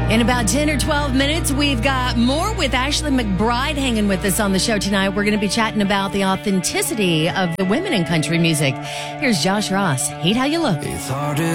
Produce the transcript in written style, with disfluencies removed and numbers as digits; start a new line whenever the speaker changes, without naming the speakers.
In about 10 or 12 minutes, we've got more with Ashley McBryde hanging with us on the show tonight. We're going to be chatting about the authenticity of the women in country music. Here's Josh Ross. Hate How You Look.
It's hard to